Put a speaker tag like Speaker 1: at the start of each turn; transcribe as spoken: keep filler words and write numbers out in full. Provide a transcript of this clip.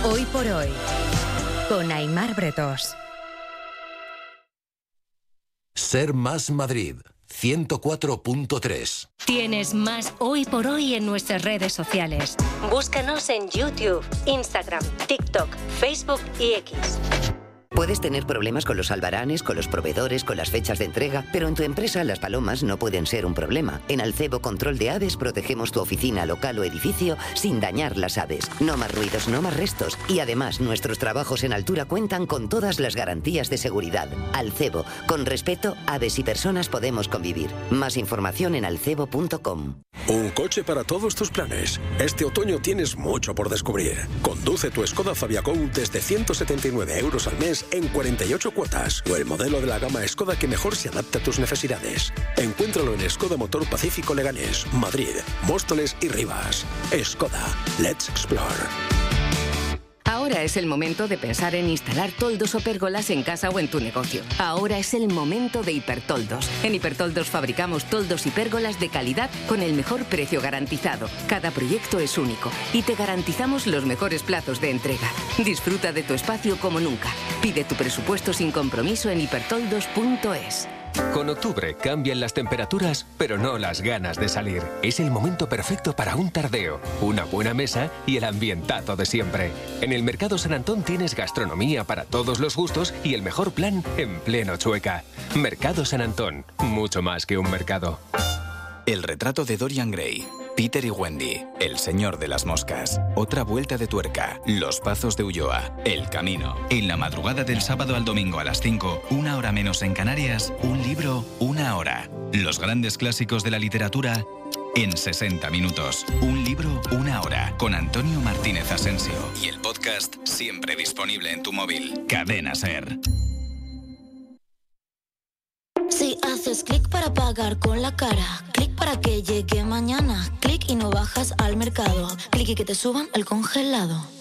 Speaker 1: Hoy por hoy, con Aimar Bretós.
Speaker 2: Ser Más Madrid, ciento cuatro punto tres.
Speaker 3: Tienes más Hoy por Hoy en nuestras redes sociales. Búscanos en YouTube, Instagram, TikTok, Facebook y X.
Speaker 4: Puedes tener problemas con los albaranes, con los proveedores, con las fechas de entrega, pero en tu empresa las palomas no pueden ser un problema. En Alcebo Control de Aves protegemos tu oficina, local o edificio sin dañar las aves. No más ruidos, no más restos. Y además, nuestros trabajos en altura cuentan con todas las garantías de seguridad. Alcebo, con respeto, aves y personas podemos convivir. Más información en alcebo punto com.
Speaker 5: Un coche para todos tus planes. Este otoño tienes mucho por descubrir. Conduce tu Skoda Fabia Go desde ciento setenta y nueve euros al mes en cuarenta y ocho cuotas. O el modelo de la gama Skoda que mejor se adapta a tus necesidades. Encuéntralo en Skoda Motor Pacífico Leganés, Madrid, Móstoles y Rivas. Skoda. Let's explore.
Speaker 6: Ahora es el momento de pensar en instalar toldos o pérgolas en casa o en tu negocio. Ahora es el momento de Hipertoldos. En Hipertoldos fabricamos toldos y pérgolas de calidad con el mejor precio garantizado. Cada proyecto es único y te garantizamos los mejores plazos de entrega. Disfruta de tu espacio como nunca. Pide tu presupuesto sin compromiso en hipertoldos punto es.
Speaker 7: Con octubre cambian las temperaturas, pero no las ganas de salir. Es el momento perfecto para un tardeo, una buena mesa y el ambientazo de siempre. En el Mercado San Antón tienes gastronomía para todos los gustos y el mejor plan en pleno Chueca. Mercado San Antón, mucho más que un mercado.
Speaker 8: El retrato de Dorian Gray, Peter y Wendy, El señor de las moscas, Otra vuelta de tuerca, Los pazos de Ulloa, El camino. En la madrugada del sábado al domingo a las cinco, una hora menos en Canarias, un libro, una hora. Los grandes clásicos de la literatura en sesenta minutos. Un libro, una hora. Con Antonio Martínez Asensio. Y el podcast siempre disponible en tu móvil. Cadena SER.
Speaker 9: Si haces clic para pagar con la cara, clic para que llegue mañana, clic y no bajas al mercado, clic y que te suban al congelado.